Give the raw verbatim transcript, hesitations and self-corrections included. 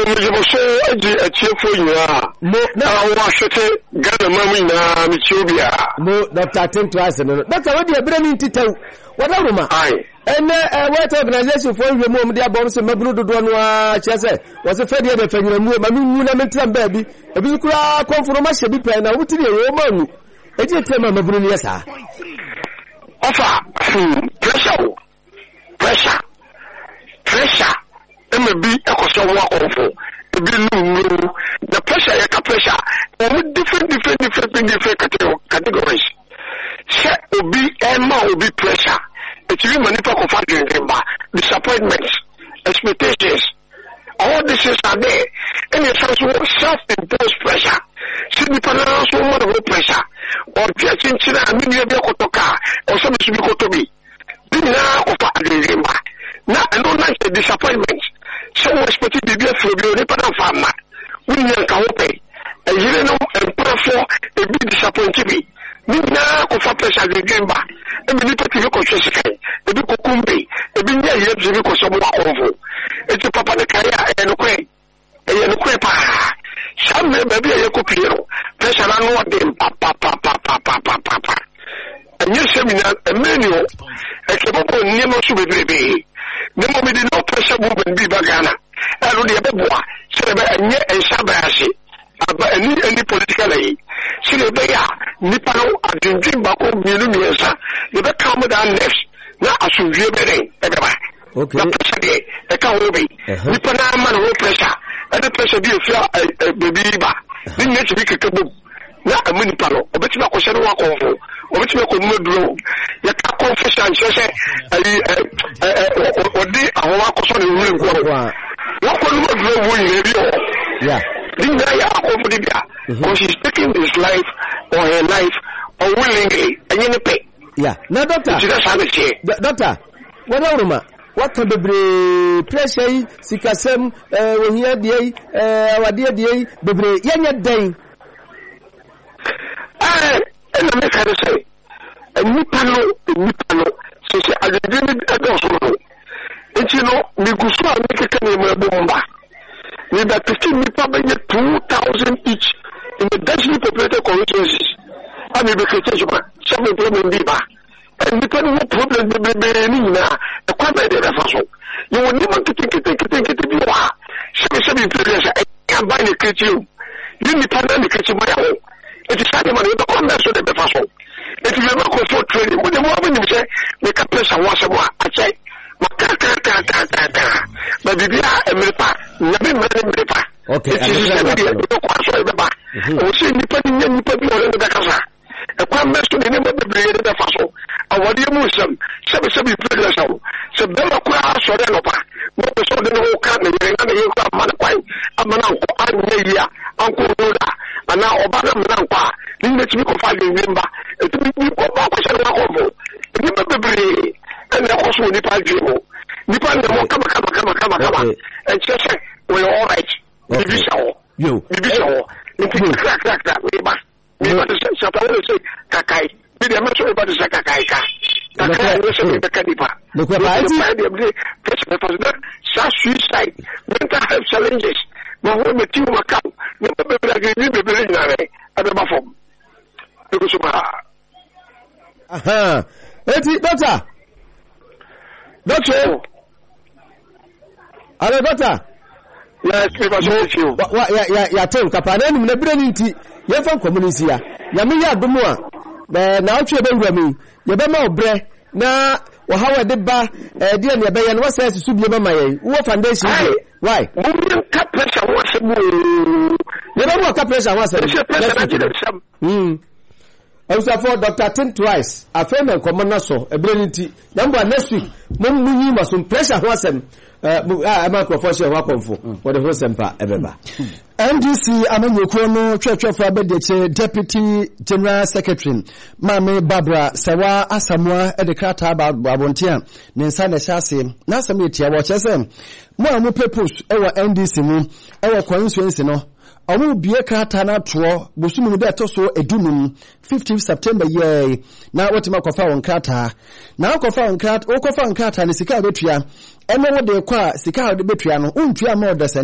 me so adi atiefo nyina mo na wa hwete Ghana mamu na Michiobia mo Doctor Tintwas no Doctor we dey bere ni ntitew wada roma ai ene World Organization for Human Rights dia bom se maburu dodo no a chese wo se fe dia be fanyina mu ma mu na mentra mba bi ebi kura konforo ma hye bi pe na wuti ne wo manu edi tema maburu ne yesa offer pressure pressure pressure M B ekoso wa konfo ebi nu the pressure ya pressure with different different different different categories se obi ema obi pressure it will manipa kofa dwendwemba disappointments expectations all this is are there and it's also self-imposed pressure see the panel so much of pressure or just china amini ebe kotoka or some should be kotobi na kofa dwendwemba na and don't like the disappointment so expected to be a few the panel farmer we need ka hope e yire no emprafo e be disappointed me ni na kofa pressure dwendwemba e me ni pati ko hwese kai e bi kokumbe e bi nya ye bi ko so mo akonfo e ti papa ne kai e no kwe e ye no kwe pa shamme be bi ye ko piero pressure na no de pa pa pa pa pa pa pa pa anye seminar e menio e ke bobo ni mo su bebrebe ne mo me di no pressure movement bi bagana e no de be boa se be anye e shabaasi aba any any political ayi se be ya ni pa no adindin ba ko mienu miensa ye be calm down next na asuvie bere e be ba okay na pressure de e ka wo be ni pa na man wo pressure e de pressure bi ofia baby ba ni nye ti bi kekebo na amuni pa no obeti ba ko hye no wa konfo obeti ba ko no duro ye ka confession hye ayi odi awowa ko so ne wure nko wa ko no duro wo ni bi o yeah Linda ya akomfo dia because she's taking his life or her life unwillingly and you pay. Yeah. Now doctor. Doctor. What oruma? What can be pressure sikasem eh wo hia die eh awade die bebre yenya den. Eh and me can say nipa no nipa no so say adede ni adoso no. Enti no mi gusu a mi keke ni mo bomba. We are fifteen people two thousand each in the densely populated constituencies. I mean, the criticism, some employment diva. And depending on what problem they may be now, the quantity they refer. You will never think it, think it, think it, you are. Some some employers can buy the criticism. You depend on the criticism. It is not money, the commerce of the refer. If you ever go for training, what the woman you say, make a place and wash a more. I say, but the dia emrepa na be emrepa okay I do ko so eba o se ni pa ni ni pa bi o le da kasa e kwa mesto ni mo be be da faso awade mu sem se be se bi pre so se be ma kwa so de no pa mo so de no ka na ye na ye kwa man kwai amana ko anya ya anko roda ana oba na na kwa ni ne ti ko fa de memba e ti ni ko ba ko se na ko mo ni be be and the also Nipa Jimo. Nipa Nemo kama kama kama kama kama. And she said, we're all right. Maybe so. You. Maybe so. Maybe crack crack crack. Maybe. Maybe say something say kakai. Maybe I'm not sure about the kakai ka. Kakai is a Kanipa. Look what I did. President, such suicide, mental health challenges. My whole material account. Never be like you be believing that. I don't know from. Because aha. Eti doctor. Doctor. Hello, doctor. Yes, people should you. Wa ya ya ya tem kapana ni na bire ni nti ye fa community ya. Ya me ya domo a. Na na otwe be wura mi. Ye be ma obre na wa hawa de ba eh de na be ye no wasa susu bi be ma ye. Wo foundation dey. Why? Mo ka pressure wo se mo. Ye be mo ka pressure wo se. Hmm. Also for Doctor Tintwas, a friend and commander so ability. Number next week, Mum Muni was some pressure was him. Uh, microphone welcome for for the first semper ever. N D C Amanyoko Church of Abedete Deputy General Secretary Mame Barbara Sawa Asamwa Edekata Babontia Nensa Neshase Nasamiti Awachesem Mo Mo Pepus Ewa N D C mu Ewa constituency no Awu bie krata na to bosumu de to so edunum fifteenth September ye na wotima kofa won krata na kofa won krata o kofa won krata ne sika betua eno wo de kwa sika wo de betua no untua ma odese